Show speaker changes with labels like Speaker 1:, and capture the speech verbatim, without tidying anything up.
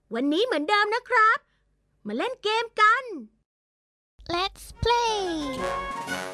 Speaker 1: วันนี้เหมือนเดิมนะครับมาเล่นเกมกัน
Speaker 2: Let's play